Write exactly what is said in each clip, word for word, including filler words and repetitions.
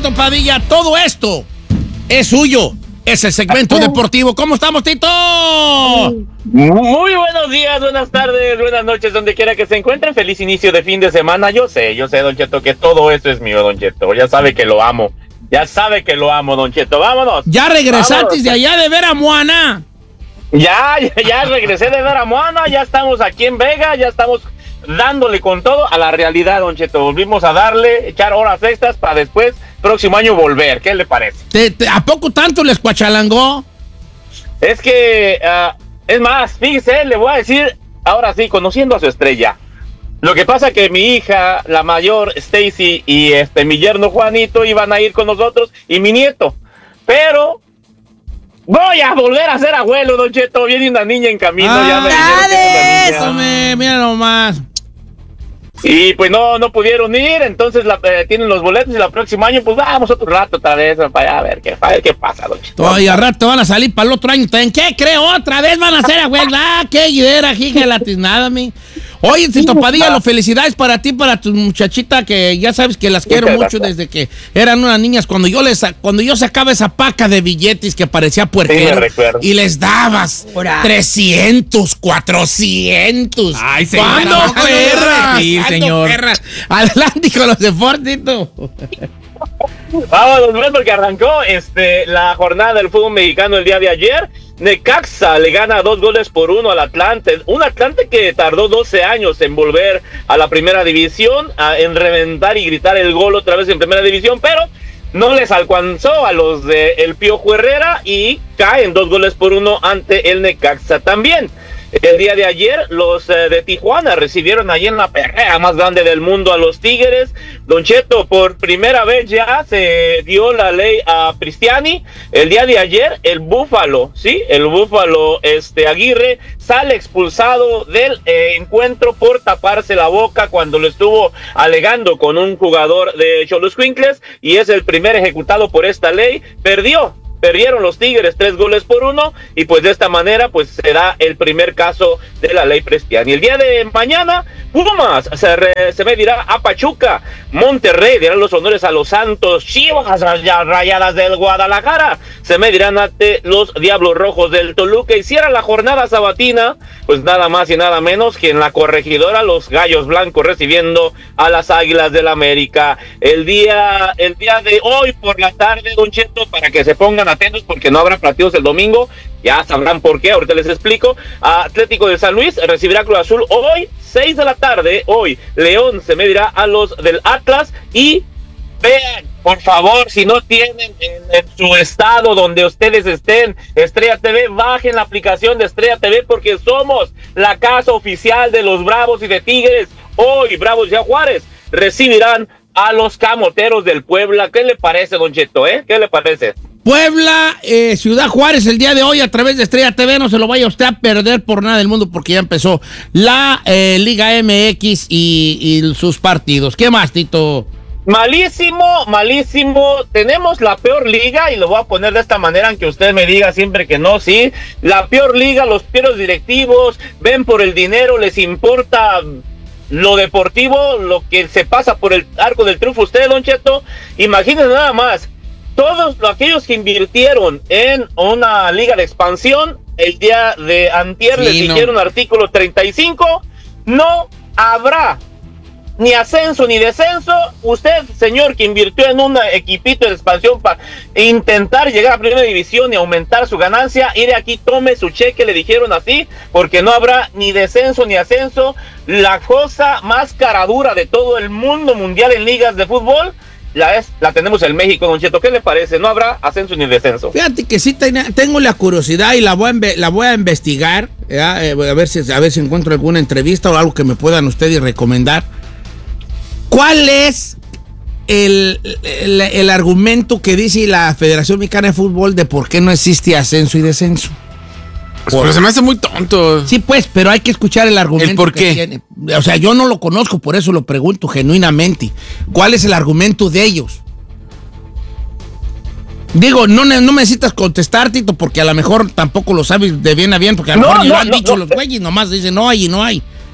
Tito Padilla. Todo esto es suyo. Es el segmento deportivo. ¿Cómo estamos, Tito? Muy buenos días, buenas tardes, buenas noches, donde quiera que se encuentren. Feliz inicio de fin de semana. Yo sé, yo sé, Don Cheto, que todo esto es mío, Don Cheto. Ya sabe que lo amo. Ya sabe que lo amo, Don Cheto. Vámonos. ¿Ya regresaste de allá de ver a Moana? Ya, ya, ya regresé de ver a Moana. Ya estamos aquí en Vega. Ya estamos dándole con todo a la realidad, Don Cheto. Volvimos a darle, echar horas extras para después, próximo año, volver. ¿Qué le parece? ¿Te, te, ¿A poco tanto les cuachalangó? Es que, uh, es más, fíjese, le voy a decir, ahora sí, conociendo a su estrella. Lo que pasa que mi hija, la mayor, Stacy, y este mi yerno Juanito iban a ir con nosotros, y mi nieto. Pero voy a volver a ser abuelo, Don Cheto. Viene una niña en camino. Ah, ya me dijeron que es eso, una niña. me, mira nomás. Y pues no, no pudieron ir, entonces la, eh, tienen los boletos y el próximo año, pues vamos otro rato otra vez para allá a ver qué, a ver qué pasa, Don Cheto. Oye, al rato van a salir para el otro año. ¿En qué creo? Otra vez van a ser abuelos. Ah, qué idea, hija latinada, mi. Oye, Tito Padilla, lo felicidades para ti, para tu muchachita, que ya sabes que las quiero mucho desde que eran unas niñas. Cuando yo les cuando yo sacaba esa paca de billetes que parecía puerquero, sí, y les dabas trescientos, cuatrocientos. Ay, señor. ¿Cuándo, perra? Sí, señor. Perra? Adelante con los deportes, Tito. Vamos, porque arrancó este, la jornada del fútbol mexicano el día de ayer. Necaxa le gana dos goles por uno al Atlante. Un Atlante que tardó doce años en volver a la primera división, a, en reventar y gritar el gol otra vez en primera división, pero no les alcanzó a los de el Piojo Herrera y caen dos goles por uno ante el Necaxa también. El día de ayer, los eh, de Tijuana recibieron allí en la perrea más grande del mundo a los Tigres. Don Cheto, por primera vez ya se dio la ley a Cristiani. El día de ayer, el Búfalo, ¿sí? El Búfalo este, Aguirre sale expulsado del eh, encuentro por taparse la boca cuando lo estuvo alegando con un jugador de Xoloscuincles, y es el primer ejecutado por esta ley. Perdió. Perdieron los Tigres tres goles por uno, y pues de esta manera pues se da el primer caso de la ley Cristiani. El día de mañana, Pumas se, re, se medirá a Pachuca. Monterrey dirán los honores a los Santos. Chivas Rayadas del Guadalajara se medirán ante los Diablos Rojos del Toluca, y cierra la jornada sabatina pues nada más y nada menos que en la Corregidora, los Gallos Blancos recibiendo a las Águilas del América. El día, el día de hoy por la tarde, Don Cheto, para que se pongan atentos porque no habrá partidos el domingo, ya sabrán por qué, ahorita les explico. Atlético de San Luis recibirá Cruz Azul hoy, seis de la tarde, hoy León se medirá a los del Atlas. Y vean, por favor, si no tienen en, en su estado donde ustedes estén Estrella T V, bajen la aplicación de Estrella T V porque somos la casa oficial de los Bravos y de Tigres. Hoy Bravos y Juárez recibirán a los Camoteros del Puebla. ¿Qué le parece, Don Cheto, eh? ¿Qué le parece? Puebla, eh, Ciudad Juárez, el día de hoy a través de Estrella T V. No se lo vaya usted a perder por nada del mundo porque ya empezó la eh, Liga M X y, y sus partidos. ¿Qué más, Tito? Malísimo, malísimo. Tenemos la peor liga, y lo voy a poner de esta manera, aunque usted me diga siempre que no, sí. La peor liga, los peores directivos ven por el dinero, les importa lo deportivo, lo que se pasa por el arco del triunfo. Usted, Don Cheto, imagínense nada más. Todos aquellos que invirtieron en una liga de expansión, el día de antier sí, les dijeron, no. Artículo treinta y cinco, no habrá ni ascenso ni descenso. Usted, señor, que invirtió en un equipito de expansión para intentar llegar a primera división y aumentar su ganancia, iré aquí, tome su cheque, le dijeron así, porque no habrá ni descenso ni ascenso. La cosa más caradura de todo el mundo mundial en ligas de fútbol La, es, la tenemos en México, Don Cheto. ¿Qué le parece? No habrá ascenso ni descenso. Fíjate que sí ten, tengo la curiosidad y la voy a, la voy a investigar, eh, a, ver si, a ver si encuentro alguna entrevista o algo que me puedan ustedes recomendar. ¿Cuál es el, el, el argumento que dice la Federación Mexicana de Fútbol de por qué no existe ascenso y descenso? Pues, pero se me hace muy tonto. Sí, pues, pero hay que escuchar el argumento. ¿El por que qué? Tiene. O sea, yo no lo conozco, por eso lo pregunto genuinamente. ¿Cuál es el argumento de ellos? Digo, no, no me necesitas contestar, Tito, porque a lo mejor tampoco lo sabes de bien a bien, porque a lo no, mejor no, no han no, dicho no, los güeyes, nomás dicen no hay y no hay.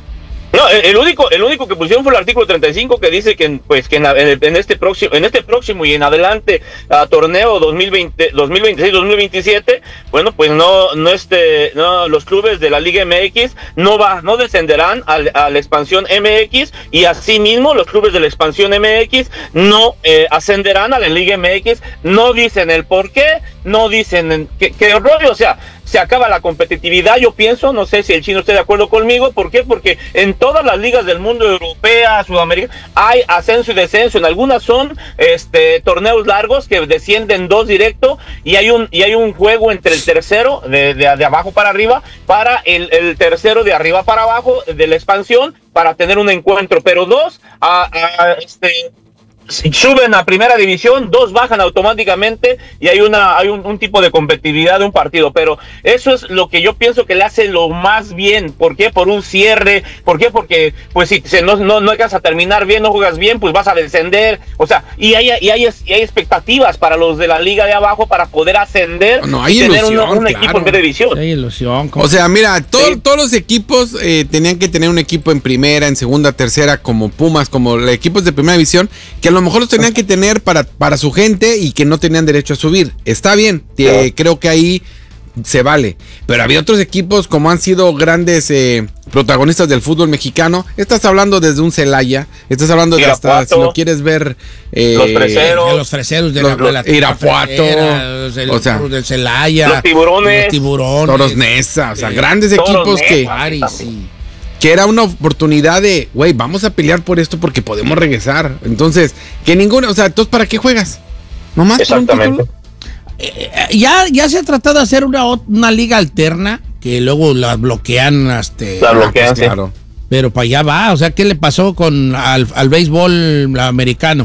No, el único, el único que pusieron fue el artículo treinta y cinco que dice que, pues, que en, la, en, en este próximo, en este próximo y en adelante uh, torneo dos mil veinte, dos mil veintiséis, dos mil veintisiete, bueno, pues no, no este, no, los clubes de la Liga M X no va, no descenderán a, a la expansión M X y asimismo los clubes de la expansión M X no eh, ascenderán a la Liga M X. No dicen el por qué, no dicen qué, qué rollo, o sea. Se acaba la competitividad, yo pienso, no sé si el chino esté de acuerdo conmigo. ¿Por qué? Porque en todas las ligas del mundo, europea, sudamericana, hay ascenso y descenso. En algunas son este torneos largos que descienden dos directo y hay un y hay un juego entre el tercero de, de, de abajo para arriba para el, el tercero de arriba para abajo de la expansión para tener un encuentro. Pero dos a, a este suben a primera división, dos bajan automáticamente y hay una hay un, un tipo de competitividad de un partido, pero eso es lo que yo pienso que le hace lo más bien. ¿Por qué? Por un cierre. ¿Por qué? Porque pues si se, no, no, no llegas a terminar bien, no juegas bien, pues vas a descender, o sea, y hay, y hay, y hay expectativas para los de la liga de abajo para poder ascender no, hay y tener ilusión, un, un claro. equipo en primera división. Hay ilusión. O sea, mira, todo, Sí. todos los equipos eh, tenían que tener un equipo en primera, en segunda, tercera, como Pumas, como los equipos de primera división, que a lo mejor los tenían que tener para, para su gente y que no tenían derecho a subir. Está bien, eh, Sí. creo que ahí se vale. Pero había otros equipos como han sido grandes eh, protagonistas del fútbol mexicano. Estás hablando desde un Celaya, estás hablando de hasta, Irapuato, si lo quieres ver... Eh, los freseros, De los freseros de Los- la, de la los Irapuato, freseras, el, o sea, del Celaya, los tiburones, los tiburones, Toros Neza, o sea, eh, grandes Toros equipos que... Neza. Ari, sí. que era una oportunidad de, güey, vamos a pelear por esto porque podemos regresar. Entonces, que ninguno, o sea, entonces, ¿para qué juegas? ¿Nomás por un exactamente. título? Eh, ya, ya se ha tratado de hacer una, ot- una liga alterna que luego la bloquean hasta... La bloquean, sí. Claro. Pero para allá va, o sea, ¿qué le pasó con al, al béisbol americano?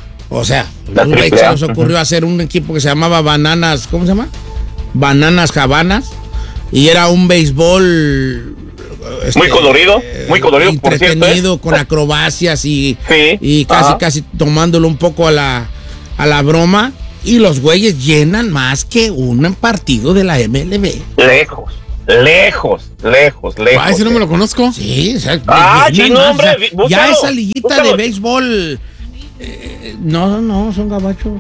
O sea, La un triple güey se A. nos ocurrió hacer un equipo que se llamaba Bananas, ¿cómo se llama? Bananas Habanas, y era un béisbol... este, Muy colorido, eh, muy colorido, por cierto, entretenido, ¿eh? con acrobacias y, Sí, y casi, ajá. casi tomándolo un poco a la, a la broma. Y los güeyes llenan más que un partido de la M L B. Lejos, lejos, lejos, lejos. Ah, ese no me lo conozco. Sí, o sea, Ah, llenan chino, más, hombre, o sea, ya búscalo, esa liguita búscalo. de béisbol. eh, no, no, son gabachos.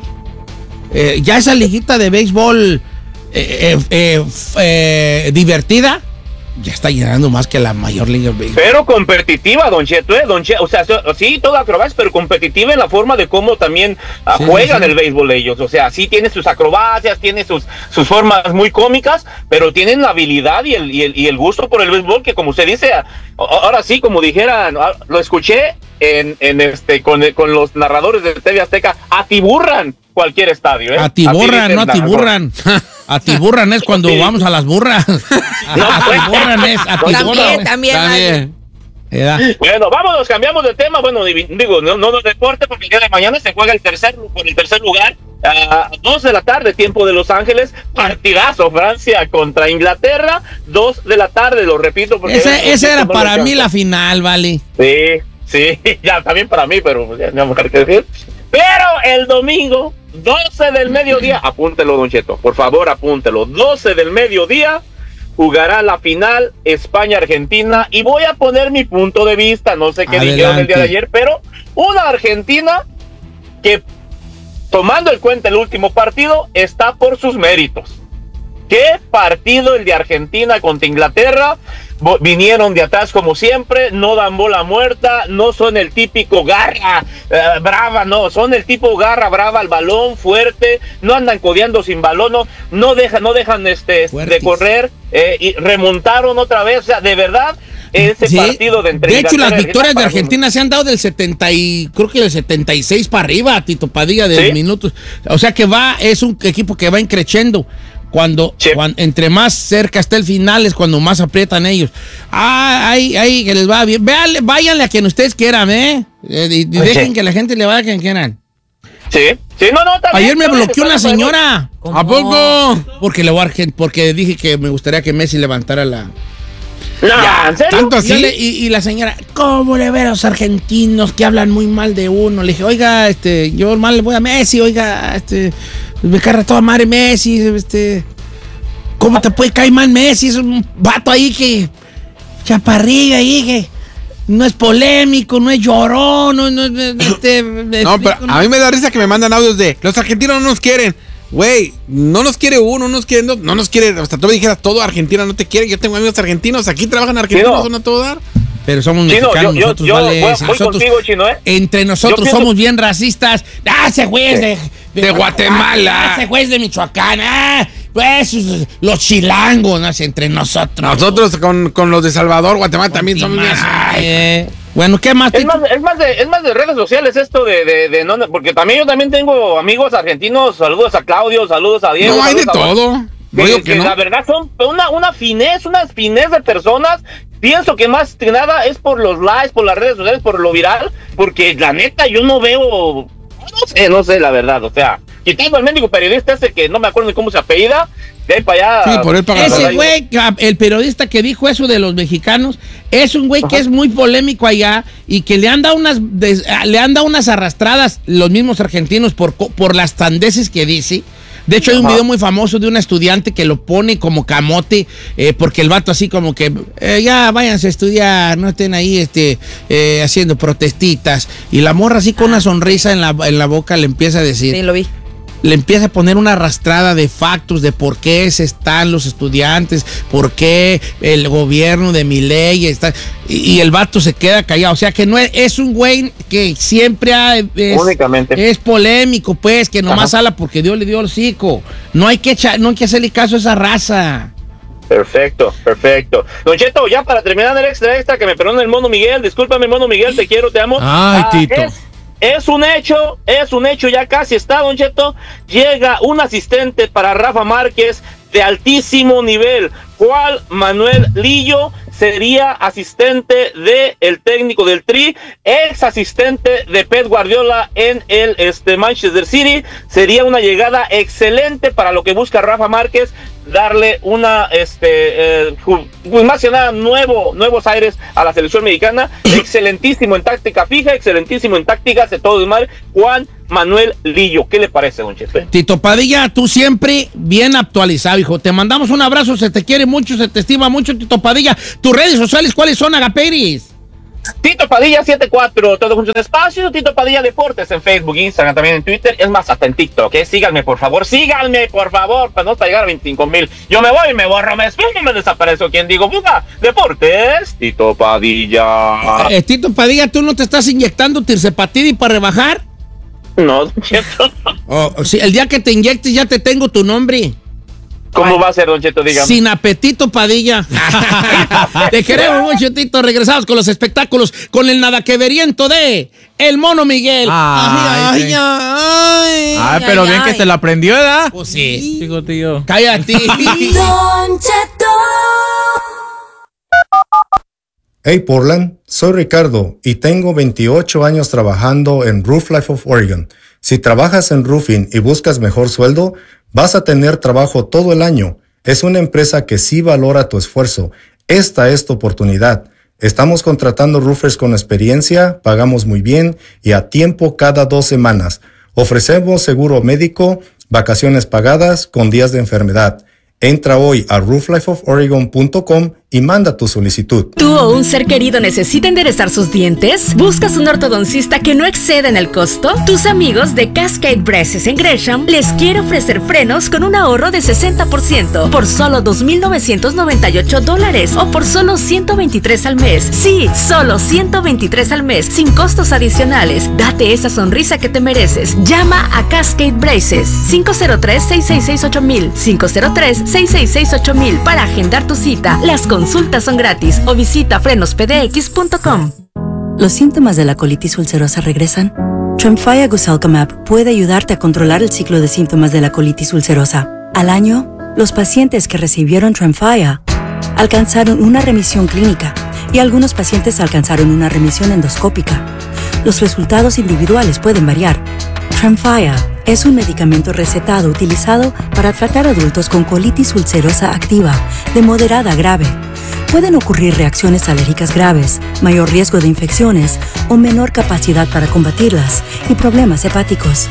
Eh, ya esa liguita de béisbol eh, eh, eh, eh, divertida. Ya está llenando más que la mayor liga de béisbol. Pero competitiva, Don Cheto, ¿eh? Don Cheto, o sea, so- sí, todo acrobacias, pero competitiva en la forma de cómo también ah, Sí, juegan sí. el béisbol ellos. O sea, sí tiene sus acrobacias, tiene sus, sus formas muy cómicas, pero tienen la habilidad y el, y el, y el gusto por el béisbol que, como usted dice, a- ahora sí, como dijeran, ah, lo escuché en, en este con, con los narradores de T V Azteca, atiburran cualquier estadio, ¿eh? Atiborran, Así no dicen, atiburran. Atiburran es cuando Sí. vamos a las burras. Atiburran es, atiburran. También, también. También. ¿Verdad? Bueno, vámonos, cambiamos de tema. Bueno, divi- digo, no, no de deporte, porque el día de mañana se juega el tercer, por el tercer lugar, a dos de la tarde, tiempo de Los Ángeles. Partidazo, Francia contra Inglaterra, dos de la tarde, lo repito. Porque Ese, ese era no lo para mí alcanzo. la final, vale. Sí, sí, ya también para mí, pero ya no hay que decir. Pero el domingo, doce del mediodía, apúntelo, Don Cheto, por favor, apúntelo, doce del mediodía, jugará la final España-Argentina, y voy a poner mi punto de vista, no sé qué dijeron el día de Adelante. ayer, pero una Argentina que, tomando en cuenta el último partido, está por sus méritos. ¿Qué partido el de Argentina contra Inglaterra? Bo- vinieron de atrás como siempre, no dan bola muerta, no son el típico garra eh, brava, no, son el tipo garra brava al balón, fuerte, no andan codeando sin balón, no, no dejan, no dejan este Fuertis. de correr, eh, y remontaron otra vez, o sea, de verdad, ese Sí. partido de entre De hecho, Inglaterra las y victorias de para mí- Argentina se han dado del setenta y creo que del setenta y seis para arriba, Tito Padilla, de ¿Sí? minutos. O sea que va, es un equipo que va increciendo. Cuando, Sí. cuan- entre más cerca está el final es cuando más aprietan ellos. Ah, ahí, ahí, que les va bien. Véanle, váyanle a quien ustedes quieran, ¿eh? Eh, y, y dejen Sí. que la gente le vaya a quien quieran. Sí, sí, no, no, también, Ayer me también, bloqueó una está bien, señora. ¿Cómo? ¿A poco? Porque le voy a Argen- porque dije que me gustaría que Messi levantara la. No, ¿en serio? ¿Tanto Y, así? yo le- y- y la señora, ¿cómo le ve a los argentinos que hablan muy mal de uno? Le dije, oiga, este, yo mal le voy a Messi, oiga, este, me carga toda madre Messi, este, ¿cómo te puede caer mal Messi? Es un vato ahí que, chaparrillo ahí que, no es polémico, no es llorón, no, no, este, no, pero a mí me da risa que me mandan audios de los argentinos no nos quieren. Güey, no nos quiere uno, no nos quiere dos, no nos quiere, hasta tú me dijeras, todo Argentina no te quiere. Yo tengo amigos argentinos, aquí trabajan argentinos, sí, no. son a todo dar. Pero somos Chino, mexicanos, yo, nosotros, yo, vale, voy, voy nosotros contigo, Chino, ¿eh? Entre nosotros pienso... somos bien racistas. ¡Ah, ese güey es de, de, de Guatemala! Ah, ese güey es de Michoacán. ¡Ah! Pues los chilangos, ¿no? Entre nosotros. Nosotros con, con los de Salvador, Guatemala con también somos bien. Eh. Bueno, ¿qué más? Es más, es más de, es más de redes sociales esto de, de, de no, porque también yo también tengo amigos argentinos. Saludos a Claudio, saludos a Diego. No hay de a todo. Que, que, que, que no. La verdad son una, una finez, una finez de personas. Pienso que más que nada es por los likes, por las redes sociales, por lo viral, porque la neta yo no veo, no sé, no sé la verdad, o sea, quitando al mendigo periodista ese que no me acuerdo ni cómo se apellida, de ahí para allá. Sí, por él paga. Ese güey, el periodista que dijo eso de los mexicanos, es un güey que es muy polémico allá y que le han dado unas, le han dado unas arrastradas los mismos argentinos por, por las sandeces que dice. De hecho, hay un video muy famoso de una estudiante que lo pone como camote, eh, porque el vato así como que, eh, ya váyanse a estudiar, no estén ahí este, eh, haciendo protestitas. Y la morra así con una sonrisa en la, en la boca le empieza a decir... Sí, lo vi. Le empieza a poner una arrastrada de factos de por qué se están los estudiantes, por qué el gobierno de Milei está... Y, y el vato se queda callado. O sea, que no es, es un güey que siempre ha, es, Únicamente. es polémico, pues, que nomás Ajá. habla porque Dios le dio el hocico. No hay que echar, no hay que hacerle caso a esa raza. Perfecto, perfecto. Don Cheto, ya para terminar el extra extra, que me perdone el Mono Miguel, discúlpame Mono Miguel, te quiero, te amo. Ay, Ah, Tito. Es, es un hecho, es un hecho, ya casi está, Don Cheto. Llega un asistente para Rafa Márquez de altísimo nivel. ¿Cuál? Manuel Lillo sería asistente de el técnico del Tri, ex asistente de Pep Guardiola en el este, Manchester City. Sería una llegada excelente para lo que busca Rafa Márquez, darle una, este, eh, pues más que nada, nuevo, nuevos aires a la selección mexicana. Excelentísimo en táctica fija, excelentísimo en tácticas de todo el mar. Juan Manuel Lillo, ¿qué le parece, don Chepe? Tito Padilla, tú siempre bien actualizado, hijo. Te mandamos un abrazo, se te quiere mucho, se te estima mucho, Tito Padilla. ¿Tus redes sociales cuáles son, Agaperis? Tito Padilla setenta y cuatro, todo junto en espacio. Tito Padilla Deportes en Facebook, Instagram, también en Twitter. Es más, hasta en TikTok, ¿eh? Síganme, por favor, síganme, por favor, para no hasta llegar a veinticinco mil. Yo me voy, me borro, me espino, me desaparezco. ¿Quién digo? Fuga, Deportes, Tito Padilla. Eh, Tito Padilla, ¿tú no te estás inyectando tirzepatidi para rebajar? No, don Cheto. Oh, sí, el día que te inyectes ya te tengo tu nombre. ¿Cómo va a ser, don Cheto? Dígame. Sin apetito, Padilla. Te queremos mucho, Tito. Regresamos con los espectáculos, con el nadaqueveriento de El Mono Miguel. Ay, ay, sí. ay. Ay, pero Ay, bien ay. que se la aprendió, ¿verdad? Pues sí. Chico, tío. Cállate. Don Cheto. Hey Portland, soy Ricardo y tengo veintiocho años trabajando en Roof Life of Oregon. Si trabajas en roofing y buscas mejor sueldo, vas a tener trabajo todo el año. Es una empresa que sí valora tu esfuerzo. Esta es tu oportunidad. Estamos contratando roofers con experiencia, pagamos muy bien y a tiempo cada dos semanas. Ofrecemos seguro médico, vacaciones pagadas con días de enfermedad. Entra hoy a roof life of oregon punto com y manda tu solicitud. ¿Tú o un ser querido necesita enderezar sus dientes? ¿Buscas un ortodoncista que no exceda en el costo? Tus amigos de Cascade Braces en Gresham les quiere ofrecer frenos con un ahorro de sesenta por ciento por solo dos mil novecientos noventa y ocho dólares o por solo ciento veintitrés al mes. Sí, solo ciento veintitrés al mes, sin costos adicionales. Date esa sonrisa que te mereces. Llama a Cascade Braces cinco cero tres, seis seis seis, ocho mil, cinco cero tres, seis seis seis, ocho mil para agendar tu cita. Las consultas son gratis o visita frenos p d x punto com. ¿Los síntomas de la colitis ulcerosa regresan? Tremfya Guselkumab puede ayudarte a controlar el ciclo de síntomas de la colitis ulcerosa. Al año, los pacientes que recibieron Tremfya alcanzaron una remisión clínica y algunos pacientes alcanzaron una remisión endoscópica. Los resultados individuales pueden variar. Tremfya es un medicamento recetado utilizado para tratar adultos con colitis ulcerosa activa, de moderada a grave. Pueden ocurrir reacciones alérgicas graves, mayor riesgo de infecciones o menor capacidad para combatirlas y problemas hepáticos.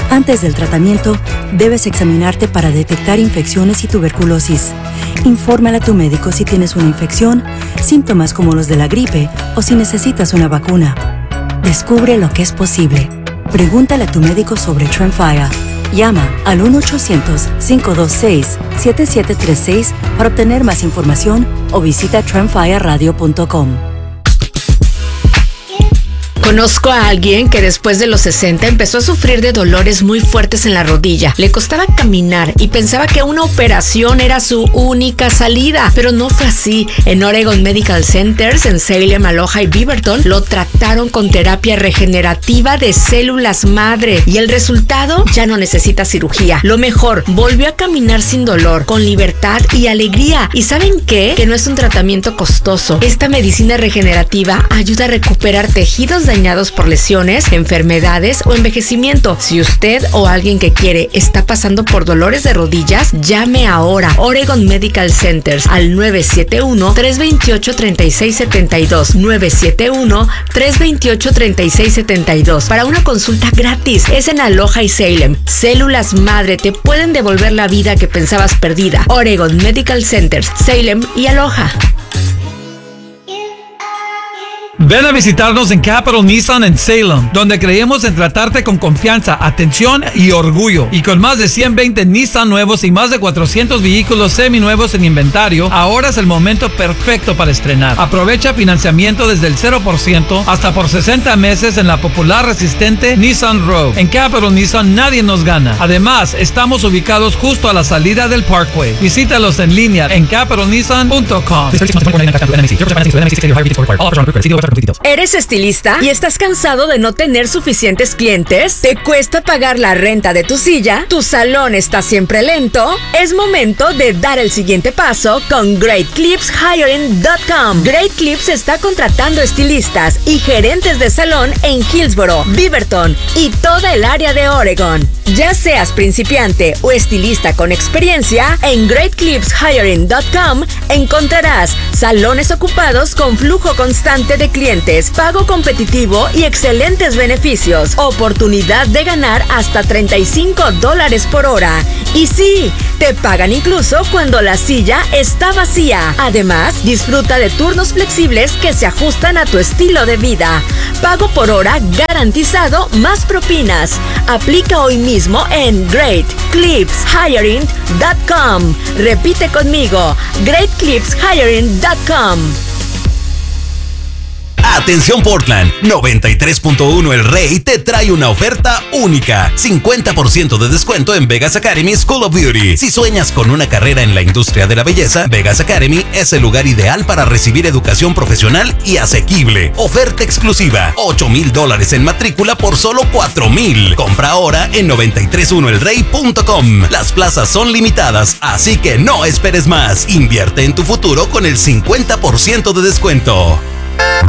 Antes del tratamiento, debes examinarte para detectar infecciones y tuberculosis. Infórmale a tu médico si tienes una infección, síntomas como los de la gripe o si necesitas una vacuna. Descubre lo que es posible. Pregúntale a tu médico sobre Tremfya. Llama al uno ochocientos, cinco dos seis, siete siete tres seis para obtener más información o visita tremfya radio punto com. Conozco a alguien que después de los sesenta empezó a sufrir de dolores muy fuertes en la rodilla. Le costaba caminar y pensaba que una operación era su única salida, pero no fue así. En Oregon Medical Centers, en Salem, Aloha y Beaverton, lo trataron con terapia regenerativa de células madre y el resultado, ya no necesita cirugía. Lo mejor, volvió a caminar sin dolor, con libertad y alegría. ¿Y saben qué? Que no es un tratamiento costoso. Esta medicina regenerativa ayuda a recuperar tejidos dañados por lesiones, enfermedades o envejecimiento. Si usted o alguien que quiere está pasando por dolores de rodillas, llame ahora. Oregon Medical Centers al nueve siete uno, tres dos ocho, tres seis siete dos, nueve siete uno, tres dos ocho, tres seis siete dos para una consulta gratis. Es en Aloha y Salem. Células madre te pueden devolver la vida que pensabas perdida. Oregon Medical Centers, Salem y Aloha. Ven a visitarnos en Capital Nissan en Salem, donde creemos en tratarte con confianza, atención y orgullo. Y con más de ciento veinte Nissan nuevos y más de cuatrocientos vehículos seminuevos en inventario, ahora es el momento perfecto para estrenar. Aprovecha financiamiento desde el cero por ciento hasta por sesenta meses en la popular resistente Nissan Rogue. En Capital Nissan nadie nos gana. Además, estamos ubicados justo a la salida del Parkway. Visítalos en línea en capital nissan punto com. ¿Eres estilista y estás cansado de no tener suficientes clientes? ¿Te cuesta pagar la renta de tu silla? ¿Tu salón está siempre lento? Es momento de dar el siguiente paso con Great Clips Hiring punto com. Great Clips está contratando estilistas y gerentes de salón en Hillsboro, Beaverton y toda el área de Oregon. Ya seas principiante o estilista con experiencia, en Great Clips Hiring punto com encontrarás salones ocupados con flujo constante de clientes, pago competitivo y excelentes beneficios. Oportunidad de ganar hasta treinta y cinco dólares por hora. Y sí, te pagan incluso cuando la silla está vacía. Además, disfruta de turnos flexibles que se ajustan a tu estilo de vida. Pago por hora garantizado más propinas. Aplica hoy mismo en Great Clips Hiring punto com. Repite conmigo, Great Clips Hiring punto com. Atención Portland, noventa y tres punto uno El Rey te trae una oferta única. cincuenta por ciento de descuento en Vegas Academy School of Beauty. Si sueñas con una carrera en la industria de la belleza, Vegas Academy es el lugar ideal para recibir educación profesional y asequible. Oferta exclusiva, ocho mil dólares en matrícula por solo cuatro mil. Compra ahora en noventa y tres uno el rey punto com. Las plazas son limitadas, así que no esperes más. Invierte en tu futuro con el cincuenta por ciento de descuento.